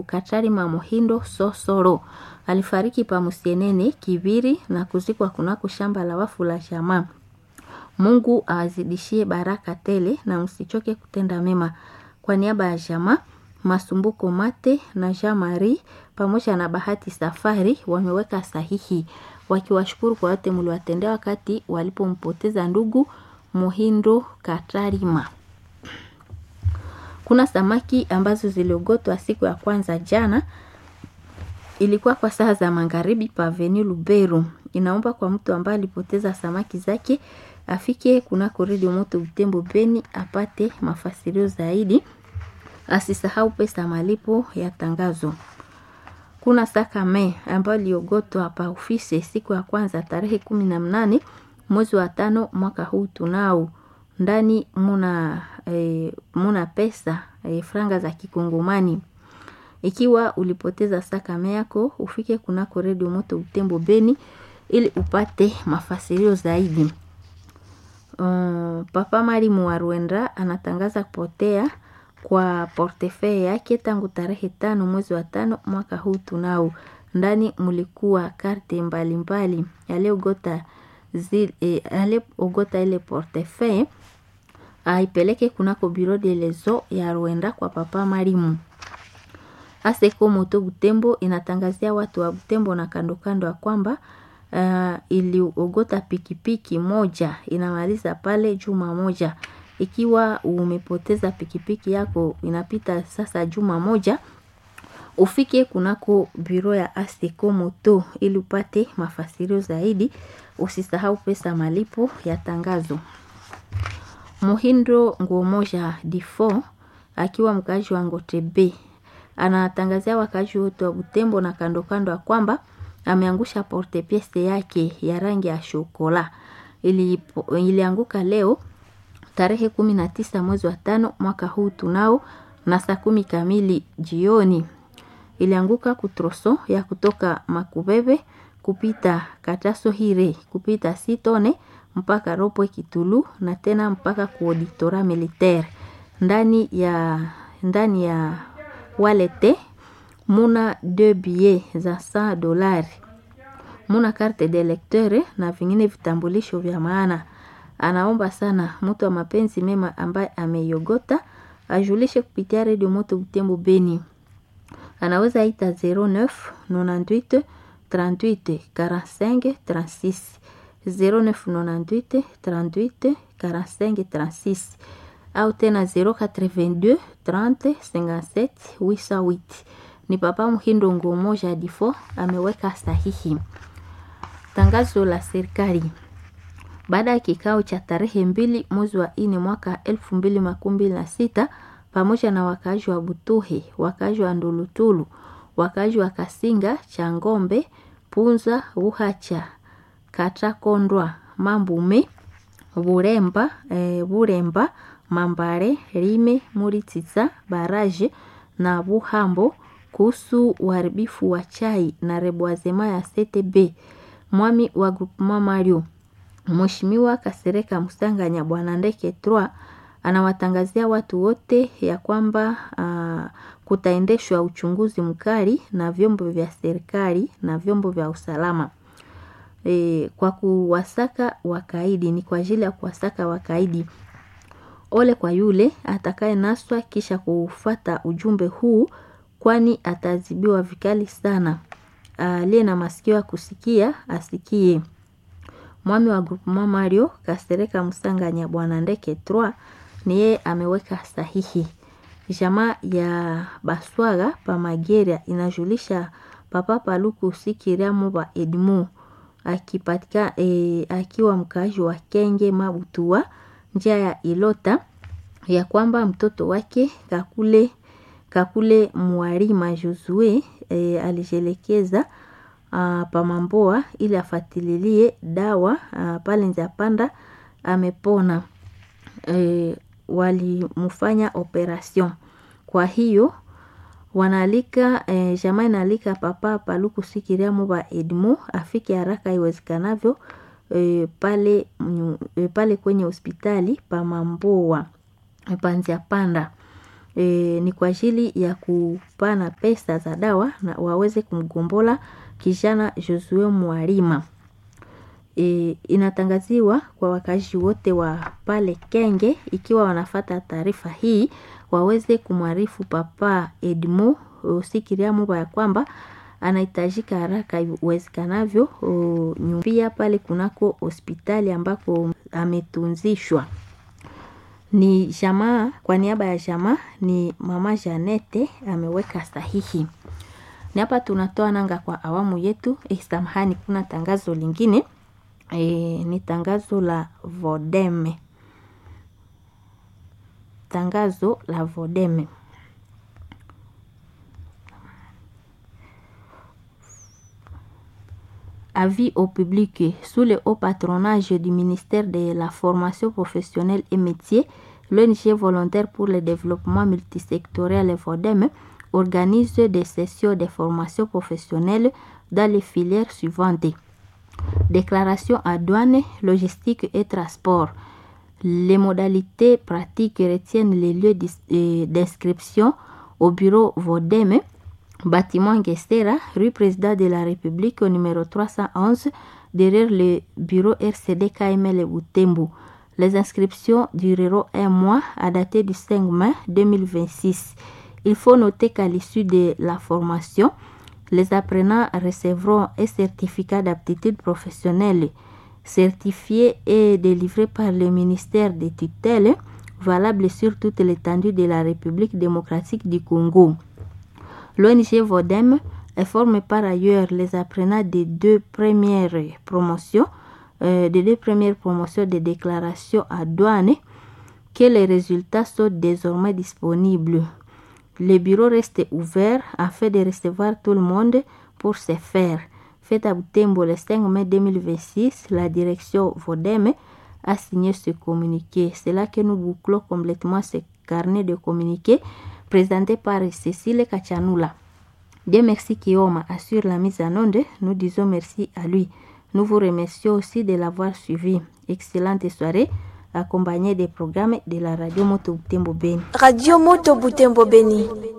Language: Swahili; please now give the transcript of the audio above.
Katari Mamuhindo Sosoro. Alifariki pa Musienene Kibiri na kuzikwa kunako shamba la wafu la jamaa. Mungu awazidishie baraka tele na msichoke kutenda mema. Kwa niaba ya jamaa, Masumbuko Mate na Jean Marie pamoja na Bahati Safari wameweka sahihi wakiwashukuru kwa yote mliwatendea wakati walipompoteza ndugu Muhindo Katarima. Kuna samaki ambazo ziliogotwa siku ya kwanza jana, ilikuwa kwa saa za magharibi pa Avenue Luberu. Inaomba kwa mtu ambaye alipoteza samaki zake afike kunako Radio Moto Butembo Beni apate mafasirio zaidi. Asisahau pesa malipo ya tangazo. Kuna sakame ambayo iliogotwa hapa ofisi siku ya kwanza tarehe 18 mwezi wa 5 mwaka huu tunao. Ndani muna pesa franga za kikongomani. Ikiwa ulipoteza sakame yako ufike kunako Radio Moto Butembo Beni ili upate mafasirio zaidi. Papa Mari Muarwenda anatangaza kupotea kwa portefeuille yake tangu tarehe 5 mwezi wa 5 mwaka huu tunao. Ndani mulikuwa karte mbalimbali aliogota ile portefeuille aipeleke kunako bureau de lezo ya Rwanda kwa Papa Marimu. Aseko Moto Butembo inatangazia watu wa Butembo na kando kando ya kwamba iliogota pikipiki moja inamaliza pale juma moja. Ikiwa umepoteza pikipiki yako inapita sasa juma moja, ufike kunako bureau ya Aseko Moto ili upate mafasirio zaidi. Usisahau pesa malipo ya tangazo. Muhindo Ngomoja Difo akiwa mkaji wa Ngotebe anatangazia wakaji wote wa Butembo na kando kando ya kwamba ameangusha porte-piece yake ya rangi ya shokola. Ilianguka leo tarehe 19 mwezi wa 5 mwaka huu tunao na saa 10 kamili jioni. Ilianguka kutroso ya kutoka Makubebe kupita Kataso Hire kupita Sitone mpaka Ropo Kitulu na tena mpaka ku auditora militaire. Ndani ya walete muna 2 billets za $100. Muna carte de lecteur na vingine vitambulisho vya maana. Anaomba sana mtu wa mapenzi mema ambaye ameyogota ajulishe kupitia Radio Moto Butembo Beni. Anaweza ita 09 98 38 45 36 09 98 38 45 36 au tena 082 30 57 808. Ni Papa Muhindo Ngomoja Difo ameweka sahihi. Tangazo la serikali. Baada ya kikao cha tarehe 2 mwezi wa 4 mwaka 2026 pamoja na wakazi wa Butuhe, wakazi wa Ndulutulu, wakazi wa Kasinga, Changombe, Punza, Uhacha, Katakondwa, Mambume, Buremba, Mambare, Rime, Murititsa, Baraje na Buhambo kuhusu uharibifu wa chai na reboisement ya CTB. Mwami wa Groupement Mario Mheshimiwa Kasereka Musanganya Bwana Ndeke 3 anawatangazia watu wote ya kwamba kutaendeshwa uchunguzi mkali na vyombo vya serikali na vyombo vya usalama kwa kuwasaka wakaidi. Ni kwa ajili ya kuwasaka wakaidi. Ole kwa yule atakaye naswa kisha kufuata ujumbe huu, kwani atazibiwa vikali sana. Aliye na masikio ya kusikia asikie. Mwami wa Groupement Mario Kasereka Musanganya Bwana Ndeke 3 ni yeye ameweka sahihi. Jamaa ya Baswaga pa Mageria inajulisha Papa Paluku Sikiria Muba Edmu akipatika akiwa mkaji wa Kenge Mabutua njia ya Ilota ya kwamba mtoto wake Kakule Mwarima Josue alijelekeza pa Mamboa ili afatililie dawa pale Nzapanda amepona. Walimfanya operation. Kwa hiyo wanalika jamaa inalika Papa Paluku Sikiria Muba Edmu afike haraka iwezekanavyo pale kwenye hospitali pa Mamboa Panzia Panda. ni kwa ajili ya kupana pesa za dawa na waweze kumgombola kijana Josue Mwalima. Inatangaziwa kwa wakazi wote wa pale Kenge, ikiwa wanafata taarifa hii waweze kumwarifu Papa Edmo Sikiriamu ya kwamba anahitajika haraka iwezekanavyo nyumbia pale kunako hospitali ambako ametunzishwa. Ni jamaa, kwa niaba ya jamaa ni mama Janete ameweka sahihi. Ni hapa tunatoa nanga kwa awamu yetu. Samahani, kuna tangazo lingine. Ni tangazo la Vodeme. Tangazo la Vodeme. Avis au public, sous le haut patronage du ministère de la formation professionnelle et métiers, l'ONG volontaire pour le développement multisectoriel Vodeme organise des sessions de formation professionnelle dans les filières suivantes: déclaration à douane, logistique et transport. Les modalités pratiques retiennent les lieux d'inscription au bureau Vodeme, bâtiment Gestera, rue Président de la République au numéro 311, derrière le bureau RCD KML Butembo. Les inscriptions dureront un mois à dater du 5 mai 2026. Il faut noter qu'à l'issue de la formation, les apprenants recevront un certificat d'aptitude professionnelle certifié et délivré par le ministère des tutelles, valable sur toute l'étendue de la République démocratique du Congo. L'ONG Vodeme forme par ailleurs les apprenants des deux premières promotions de déclaration à douane, que les résultats sont désormais disponibles. Le bureau reste ouvert afin de recevoir tout le monde pour se faire. Fait à Butembo le 5 mai 2026, la direction Vodeme a signé ce communiqué. C'est là que nous bouclons complètement ce carnet de communiqués présenté par Cécile Kachanula. Dieu merci Kioma assure la mise en onde. Nous disons merci à lui. Nous vous remercions aussi de l'avoir suivi. Excellente soirée, accompagnée des programmes de la Radio Moto Butembo Beni. Radio Moto Butembo Beni.